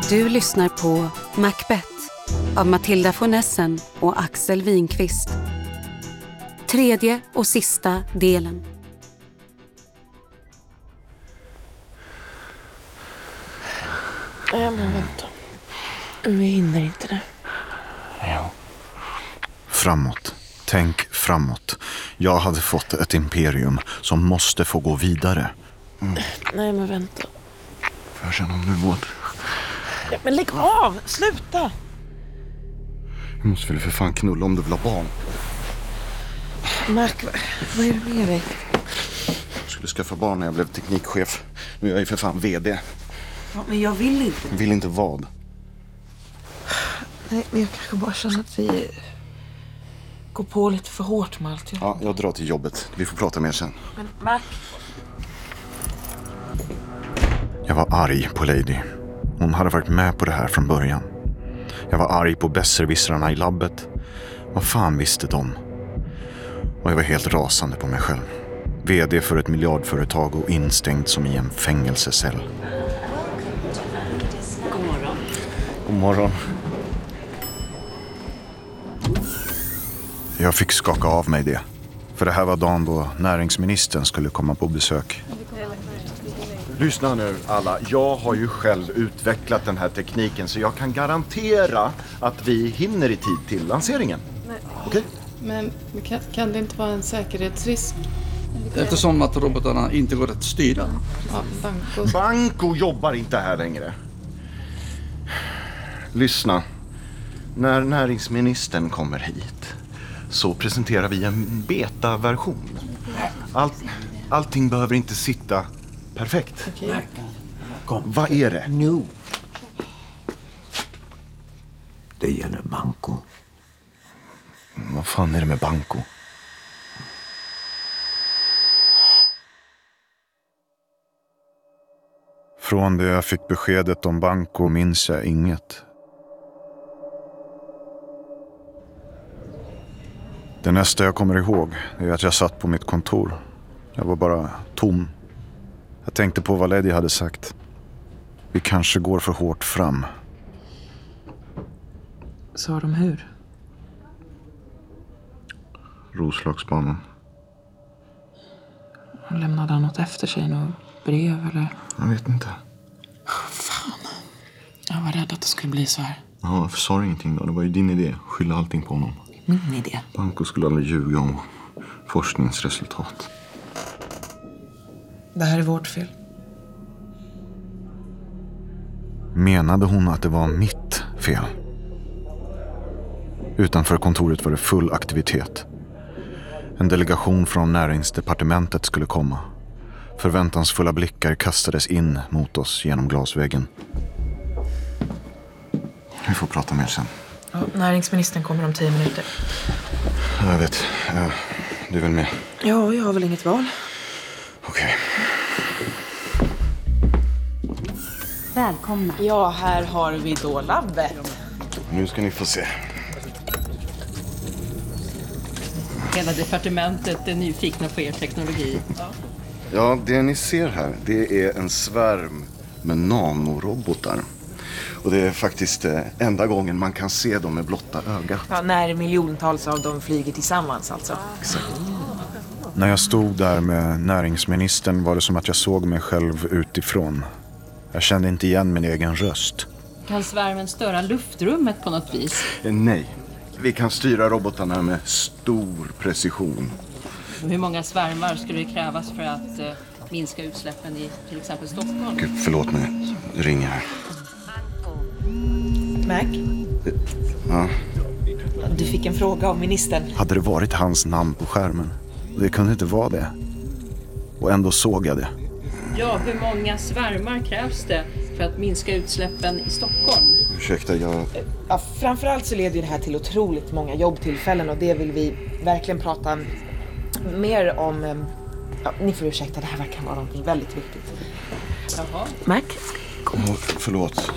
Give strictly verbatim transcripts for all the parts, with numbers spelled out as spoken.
Du lyssnar på Macbeth av Matilda von Essen och Axel Winqvist. Tredje och sista delen. Ja, men vänta. Vi hinner inte det. Ja. Framåt. Tänk framåt. Jag hade fått ett imperium som måste få gå vidare. Mm. Nej, men vänta. Får jag känna om du vård? Ja, men lägg av! Sluta! Jag måste väl för fan knulla om du vill ha barn. Mac, vad är det med dig? Jag skulle skaffa barn när jag blev teknikchef. Nu är jag ju för fan vd. Ja, men jag vill inte. Jag vill inte vad? Nej, men jag kanske bara känner att vi går på lite för hårt med allt. Ja, jag drar till jobbet. Vi får prata mer sen. Men Mac... Jag var arg på Lady. Hon hade varit med på det här från början. Jag var arg på besserwissrarna i labbet. Vad fan visste de? Och jag var helt rasande på mig själv. Vd för ett miljardföretag och instängd som i en fängelsecell. God morgon. God morgon. Jag fick skaka av mig det. För det här var dagen då näringsministern skulle komma på besök. Lyssna nu alla, jag har ju själv utvecklat den här tekniken så jag kan garantera att vi hinner i tid till lanseringen. Okej? Okay? Men kan, kan det inte vara en säkerhetsrisk? Eftersom att robotarna inte går att styra. Ja, Banco. Banco jobbar inte här längre. Lyssna, när näringsministern kommer hit så presenterar vi en beta-version. Allt, allting behöver inte sitta perfekt. Okay. Vad är det? Nu. Det gäller Banco. Vad fan är det med Banco? Från det jag fick beskedet om Banco minns jag inget. Det nästa jag kommer ihåg är att jag satt på mitt kontor. Jag var bara tom. Jag tänkte på vad Lady hade sagt. Vi kanske går för hårt fram. Sa de hur? Roslagsbanan. Lämnade han något efter sig? Något brev eller? Jag vet inte. Fan. Jag var rädd att det skulle bli så här. Ja, varför sa du ingenting då? Det var ju din idé. Skylla allting på honom. Min idé? Banco skulle aldrig ljuga om forskningsresultat. Det här är vårt fel. Menade hon att det var mitt fel? Utanför kontoret var det full aktivitet. En delegation från näringsdepartementet skulle komma. Förväntansfulla blickar kastades in mot oss genom glasväggen. Vi får prata mer sen. Ja, näringsministern kommer om tio minuter. Jag vet. Ja, du är väl med? Ja, jag har väl inget val. Okej. Välkomna. Ja, här har vi då labbet. Nu ska ni få se. Hela departementet är nyfikna på er teknologi. Ja. Ja, det ni ser här, det är en svärm med nanorobotar. Och det är faktiskt eh, enda gången man kan se dem med blotta ögat. Ja, när miljontals av dem flyger tillsammans alltså. Exakt. När jag stod där med näringsministern var det som att jag såg mig själv utifrån. Jag kände inte igen min egen röst. Kan svärmen störa luftrummet på något vis? Eh, nej, vi kan styra robotarna med stor precision. Hur många svärmar skulle det krävas för att eh, minska utsläppen i till exempel Stockholm? Gud, förlåt mig. Det ringer här. Mac? Ja. Du fick en fråga av ministern. Hade det varit hans namn på skärmen? Det kunde inte vara det. Och ändå såg jag det. Ja, hur många svärmar krävs det för att minska utsläppen i Stockholm? Ursäkta, jag... Ja, framförallt så leder det här till otroligt många jobbtillfällen och det vill vi verkligen prata mer om. Ja, ni får ursäkta, det här verkar vara någonting väldigt viktigt. Jaha. Mac? Oh, förlåt.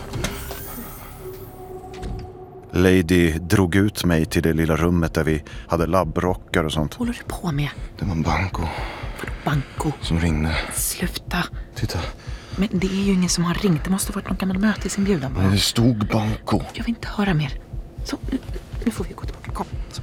Lady drog ut mig till det lilla rummet där vi hade labbrockar och sånt. Håller du på med? Det var Banco. Banco. Som ringde. Sluta. Titta. Men det är ju ingen som har ringt. Det måste ha varit någon gammal mötesinbjudan bara. Det stod Banco. Jag vill inte höra mer. Så, nu, nu får vi gå tillbaka. Kom. Så.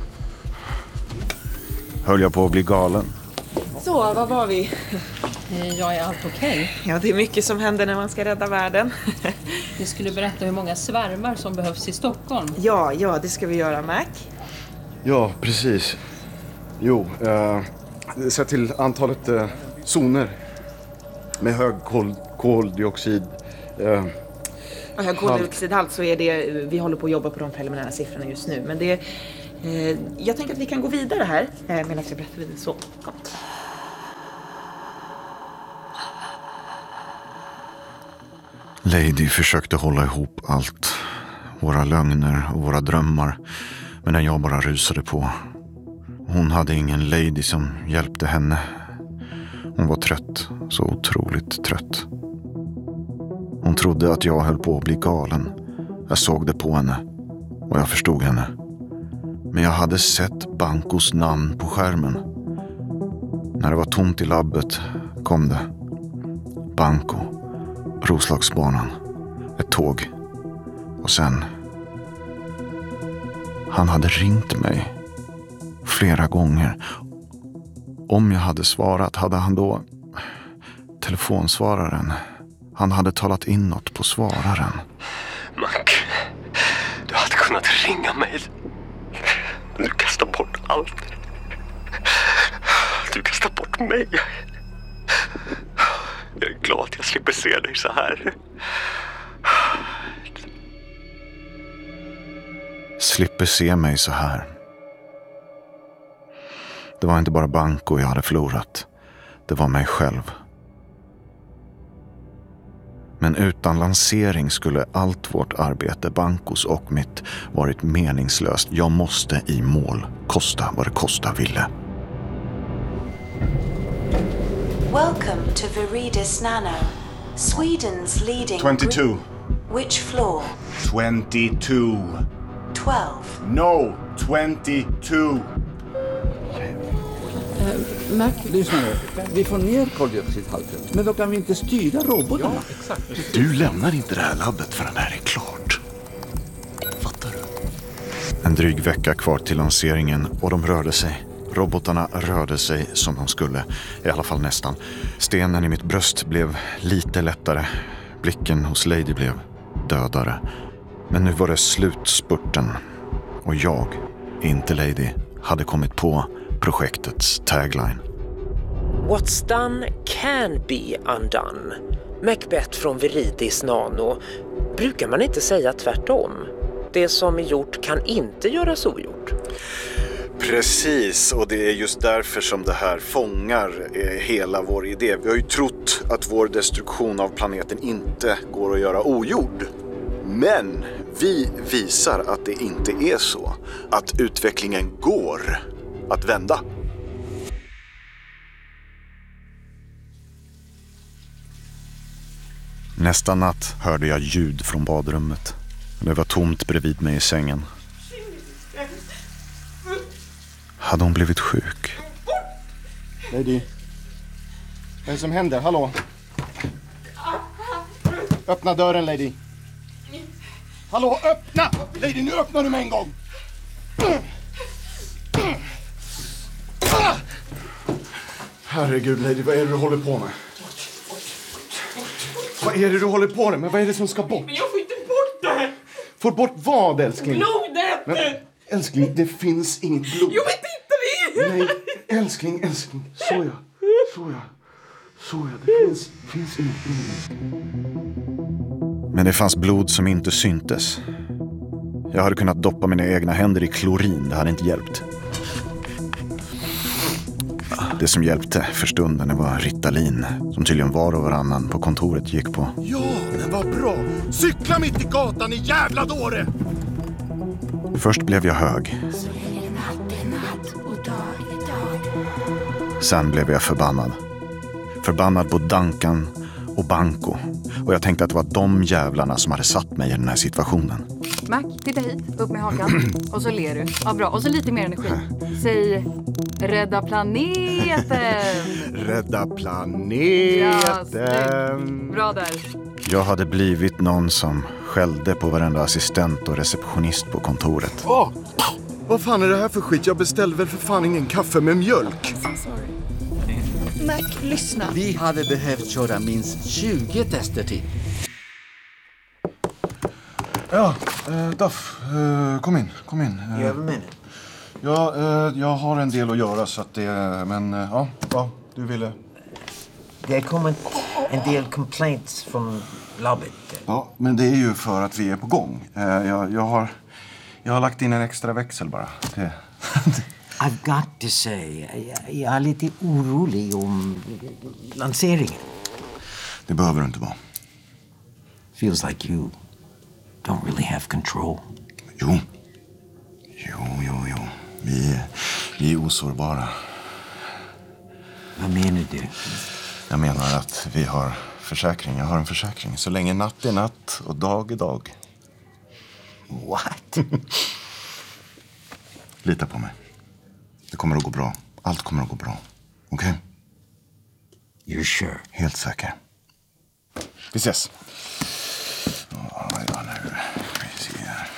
Höll jag på att bli galen? Så, vad var vi? Ja, är allt okej? Ja, det är mycket som händer när man ska rädda världen. Vi skulle berätta hur många svärmar som behövs i Stockholm. Ja, ja, det ska vi göra, Mac. Ja, precis. Jo, eh, sett till antalet eh, zoner med hög kol, koldioxid. Eh, Och hög koldioxidhalt så är det, vi håller på att jobba på de preliminära siffrorna just nu. Men det, eh, jag tänker att vi kan gå vidare här eh, medan jag berättar vidare. Så, kom. Lady försökte hålla ihop allt. Våra lögner och våra drömmar. Men den jag bara rusade på. Hon hade ingen Lady som hjälpte henne. Hon var trött. Så otroligt trött. Hon trodde att jag höll på att bli galen. Jag såg det på henne. Och jag förstod henne. Men jag hade sett Bancos namn på skärmen. När det var tomt i labbet kom det. Banco. Roslagsbanan. Ett tåg. Och sen... Han hade ringt mig. Flera gånger. Om jag hade svarat hade han då... Telefonsvararen. Han hade talat in något på svararen. Mac, du hade kunnat ringa mig. Du kastar bort allt. Du kastar bort mig. Jag är glad att jag slipper se dig så här. Slipper se mig så här. Det var inte bara Banco jag hade förlorat. Det var mig själv. Men utan lansering skulle allt vårt arbete, Bancos och mitt, varit meningslöst. Jag måste i mål, kosta vad det kosta ville. Welcome to Viridis Nano, Sweden's leading... twenty-two. Which floor? twenty-two. twelve. No, twenty-two. Eh, Mac, lyssna nu. Vi får ner koldioxidhalten. Men då kan vi inte styra robotarna. Ja, exakt. Du lämnar inte det här labbet förrän det här är klart. Fattar du? En dryg vecka kvar till lanseringen och de rörde sig. Robotarna rörde sig som de skulle. I alla fall nästan. Stenen i mitt bröst blev lite lättare. Blicken hos Lady blev dödare. Men nu var det slutspurten. Och jag, inte Lady, hade kommit på projektets tagline. What's done can be undone. Macbeth från Viridis Nano. Brukar man inte säga tvärtom? Det som är gjort kan inte göras ogjort. Precis, och det är just därför som det här fångar hela vår idé. Vi har ju trott att vår destruktion av planeten inte går att göra ogjord. Men vi visar att det inte är så. Att utvecklingen går att vända. Nästa natt hörde jag ljud från badrummet. Det var tomt bredvid mig i sängen. Hade hon blivit sjuk? Lady. Vad är det som händer? Hallå? Öppna dörren, Lady. Hallå, öppna! Lady, nu öppnar du med en gång! Herregud, Lady, vad är det du håller på med? Vad är det du håller på med? Men vad är det som ska bort? Men jag får inte bort det! Får bort vad, älskling? Blodet! Men, älskling, det finns inget blod. Jo, men titta vi! Nej, älskling, älskling. Så ja, så ja. Så ja, det finns, finns inget blod. Men det fanns blod som inte syntes. Jag hade kunnat doppa mina egna händer i klorin, det hade inte hjälpt. Det som hjälpte för stunden det var Ritalin, som tydligen var och varannan på kontoret gick på. Ja, men vad bra. Cykla mitt i gatan i jävla dåre! Först blev jag hög. Sen blev jag förbannad. Förbannad på Duncan och Banco. Och jag tänkte att det var de jävlarna som hade satt mig i den här situationen. Mac, titta hit. Upp med hakan. Och så ler du. Ja, bra. Och så lite mer energi. Säg rädda planeten. Rädda planeten. Ja, bra där. Jag hade blivit någon som skällde på varenda assistent och receptionist på kontoret. Åh! Vad fan är det här för skit? Jag beställde väl för fan ingen kaffe med mjölk. Mac, lyssna. Vi hade behövt köra minst tjugo tester till. Ja, eh, Duff, eh, kom in, kom in. Eh, You have a minute. Ja, eh, jag har en del att göra så att det, men eh, ja, ja, du ville. Det kommer en del complaints från labbet. Ja, men det är ju för att vi är på gång. Eh, jag, jag har, jag har lagt in en extra växel bara. Det. I've got to say, jag, jag är lite orolig om lanseringen. Det behöver du inte vara. Feels like you don't really have control. Jo. Jo, jo, jo. Vi, vi är osårbara. Vad menar du? Jag menar att vi har försäkring. Jag har en försäkring. Så länge natt är natt och dag är dag. What? Lita på mig. Det kommer att gå bra. Allt kommer att gå bra. Okej? Okay? You're sure? Helt säker. Vi ses. Oh, ja, nu. Vi ser.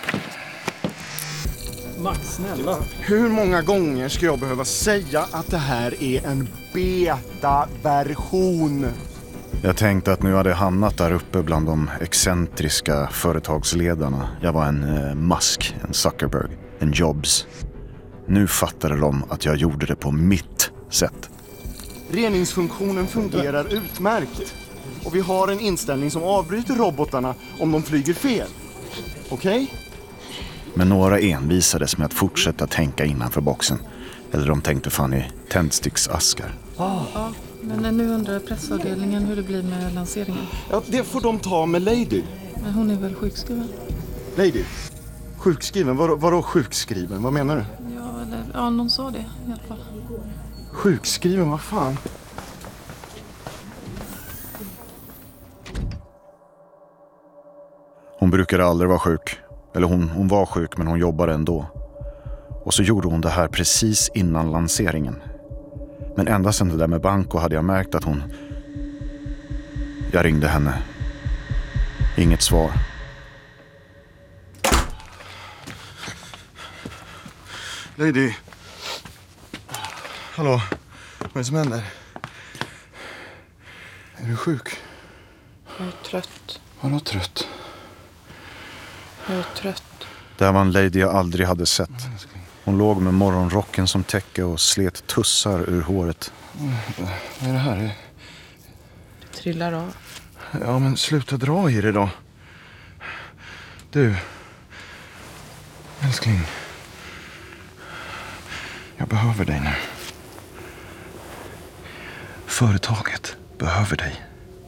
Max, snälla. Hur många gånger ska jag behöva säga att det här är en beta-version? Jag tänkte att nu hade jag hamnat där uppe bland de excentriska företagsledarna. Jag var en eh, Musk, en Zuckerberg, en Jobs. Nu fattade de att jag gjorde det på mitt sätt. Reningsfunktionen fungerar utmärkt. Och vi har en inställning som avbryter robotarna om de flyger fel. Okej? Okay? Men några envisades med att fortsätta tänka innanför boxen. Eller de tänkte fan i tändsticksaskar. Oh. Ja, men nu undrar pressavdelningen hur det blir med lanseringen. Ja, det får de ta med Lady. Men hon är väl sjukskriven? Lady? Sjukskriven? Vadå, vadå sjukskriven? Vad menar du? Ja, eller, ja, någon sa det i alla fall. Sjukskriven? Vad fan? Hon brukade aldrig vara sjuk. Eller hon, hon var sjuk, men hon jobbade ändå. Och så gjorde hon det här precis innan lanseringen. Men ända sedan det där med Banco hade jag märkt att hon... Jag ringde henne. Inget svar. Lady. Hallå. Vad är det som händer? Är du sjuk? Jag är trött. Vadå trött? Jag är trött. Det här var en lady jag aldrig hade sett. Hon låg med morgonrocken som täcke och slet tussar ur håret. Vad är det här? Det trillar av. Ja, men sluta dra i det då. Du. Älskling. Jag behöver dig nu. Företaget behöver dig.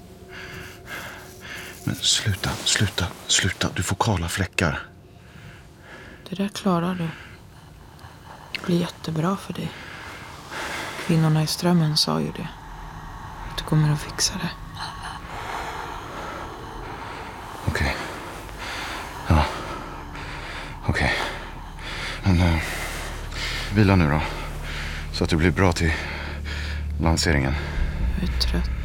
Men sluta, sluta, sluta. Du får kala fläckar. Det där klarar du. Det blir jättebra för dig. Kvinnorna i Strömmen sa ju det. Att du kommer att fixa det. Okej. Okay. Ja. Okej. Okay. Men uh, vila nu då. Så att du blir bra till lanseringen. Jag är trött.